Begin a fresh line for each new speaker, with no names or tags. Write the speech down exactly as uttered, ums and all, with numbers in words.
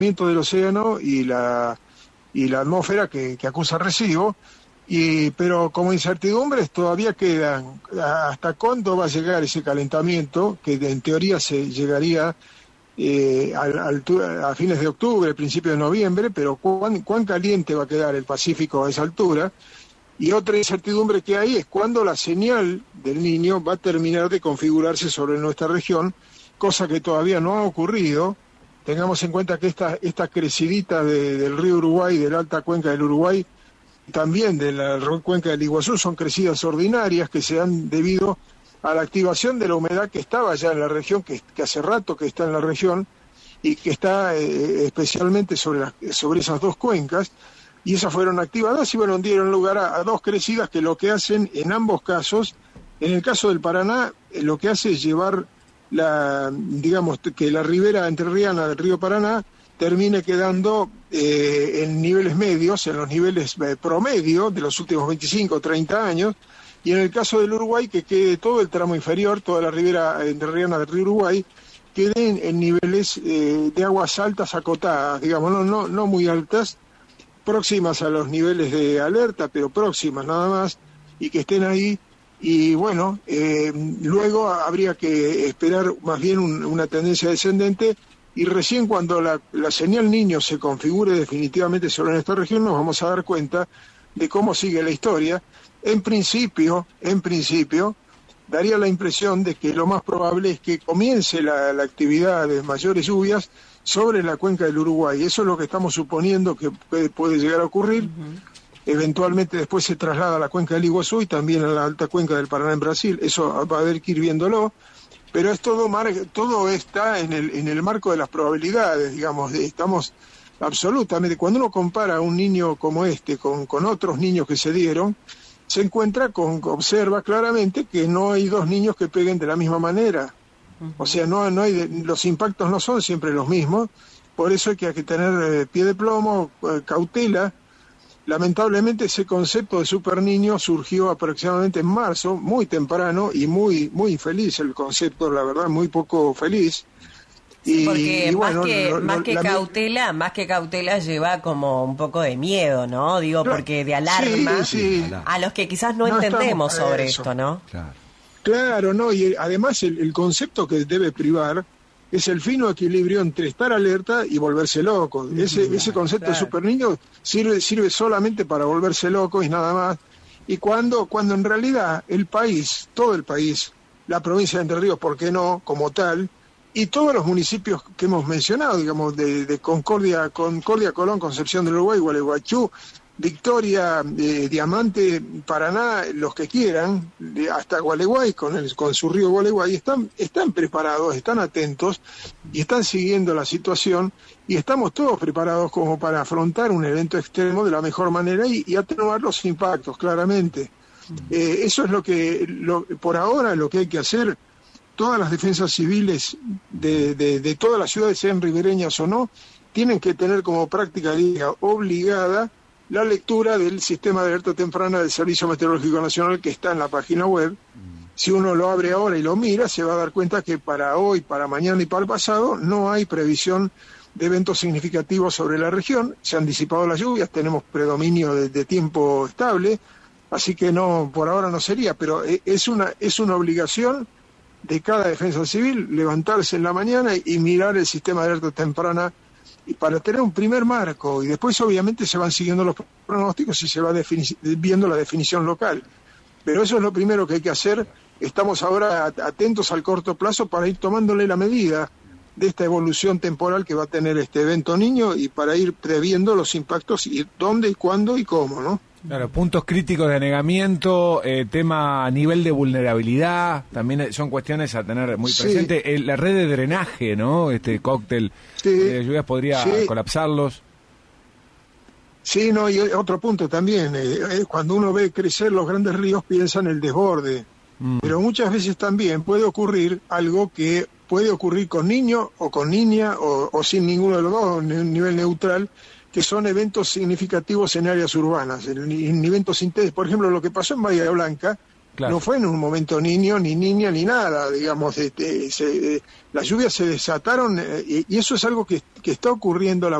del océano y la y la atmósfera que, que acusa recibo, y pero como incertidumbres todavía quedan hasta cuándo va a llegar ese calentamiento, que en teoría se llegaría eh, a, a, a fines de octubre, principios de noviembre, pero cuán, cuán caliente va a quedar el Pacífico a esa altura. Y otra incertidumbre que hay es cuándo la señal del Niño va a terminar de configurarse sobre nuestra región, cosa que todavía no ha ocurrido. Tengamos en cuenta que esta, esta crecidita de, del río Uruguay, de la alta cuenca del Uruguay, también de la cuenca del Iguazú, son crecidas ordinarias que se dan debido a la activación de la humedad que estaba ya en la región, que, que hace rato que está en la región, y que está eh, especialmente sobre, la, sobre esas dos cuencas, y esas fueron activadas y bueno, dieron lugar a, a dos crecidas que lo que hacen en ambos casos, en el caso del Paraná, eh, lo que hace es llevar la, digamos, que la ribera entrerriana del río Paraná termine quedando eh, en niveles medios, en los niveles eh, promedio de los últimos veinticinco o treinta años, y en el caso del Uruguay que quede todo el tramo inferior, toda la ribera entrerriana del río Uruguay, quede en, en niveles eh, de aguas altas acotadas, digamos, no, no, no muy altas, próximas a los niveles de alerta, pero próximas nada más, y que estén ahí. Y bueno, eh, luego habría que esperar más bien un, una tendencia descendente, y recién cuando la, la señal Niño se configure definitivamente sobre nuestra región nos vamos a dar cuenta de cómo sigue la historia. En principio, en principio, daría la impresión de que lo más probable es que comience la, la actividad de mayores lluvias sobre la cuenca del Uruguay. Eso es lo que estamos suponiendo que puede, puede llegar a ocurrir. Uh-huh. Eventualmente después se traslada a la cuenca del Iguazú y también a la alta cuenca del Paraná en Brasil. Eso va a haber que ir viéndolo, pero es todo mar, todo está en el en el marco de las probabilidades, digamos. Estamos absolutamente, cuando uno compara a un niño como este con, con otros niños que se dieron, se encuentra con, observa claramente que no hay dos niños que peguen de la misma manera. O sea, no, no hay, los impactos no son siempre los mismos, por eso hay que, hay que tener eh, pie de plomo, eh, cautela. Lamentablemente ese concepto de super niño surgió aproximadamente en marzo, muy temprano y muy muy infeliz el concepto, la verdad, muy poco feliz.
Sí, porque
y, y
más
bueno,
que
lo,
más
lo,
que
la,
cautela, más que cautela lleva como un poco de miedo, ¿no? Digo,
no,
porque de alarma
sí, sí.
a los que quizás no,
no
entendemos sobre
eso.
esto, ¿no?
Claro.
Claro, no, y además el, el concepto que debe privar es el fino equilibrio entre estar alerta y volverse loco. Ese, claro, ese concepto claro. de super niño sirve, sirve solamente para volverse loco y nada más. Y cuando, cuando en realidad el país, todo el país, la provincia de Entre Ríos, ¿por qué no?, como tal, y todos los municipios que hemos mencionado, digamos, de, de Concordia, Concordia, Colón, Concepción del Uruguay, Gualeguaychú, Victoria, eh, Diamante, Paraná, los que quieran, de, hasta Gualeguay, con, el, con su río Gualeguay, están, están preparados, están atentos y están siguiendo la situación, y estamos todos preparados como para afrontar un evento extremo de la mejor manera y, y atenuar los impactos, claramente. Eh, eso es lo que, lo, por ahora, lo que hay que hacer. Todas las defensas civiles de, de, de todas las ciudades, sean ribereñas o no, tienen que tener como práctica diga, obligada la lectura del sistema de alerta temprana del Servicio Meteorológico Nacional que está en la página web. Si uno lo abre ahora y lo mira, se va a dar cuenta que para hoy, para mañana y para el pasado no hay previsión de eventos significativos sobre la región. Se han disipado las lluvias, tenemos predominio de, de tiempo estable, así que no, por ahora no sería, pero es una, es una obligación de cada defensa civil levantarse en la mañana y mirar el sistema de alerta temprana y para tener un primer marco, y después obviamente se van siguiendo los pronósticos y se va defini- viendo la definición local. Pero eso es lo primero que hay que hacer. Estamos ahora atentos al corto plazo para ir tomándole la medida de esta evolución temporal que va a tener este evento Niño y para ir previendo los impactos y dónde y cuándo y cómo, ¿no?
Claro, puntos críticos de anegamiento, eh, tema nivel de vulnerabilidad, también son cuestiones a tener muy
sí.
presente. El, la red de drenaje, ¿no? Este cóctel
sí.
de lluvias podría
sí.
colapsarlos.
Sí, no, y otro punto también, eh, cuando uno ve crecer los grandes ríos piensa en el desborde, mm. pero muchas veces también puede ocurrir algo que puede ocurrir con niño o con niña o, o sin ninguno de los dos, en un nivel neutral, que son eventos significativos en áreas urbanas, en, en eventos intensos. Por ejemplo, lo que pasó en Bahía Blanca
Claro.
No fue en un momento niño, ni niña, ni nada, digamos, este, se, eh, las lluvias se desataron, eh, y, y eso es algo que, que está ocurriendo, la